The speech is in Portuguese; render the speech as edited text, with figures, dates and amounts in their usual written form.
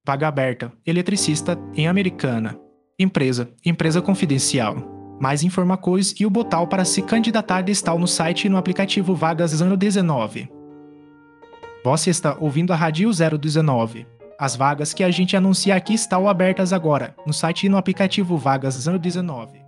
Vaga aberta. Eletricista em Americana. Empresa confidencial. Mais informações e o botão para se candidatar está no site e no aplicativo Vagas 019. Você está ouvindo a Rádio 019. As vagas que a gente anuncia aqui estão abertas agora, no site e no aplicativo Vagas 019.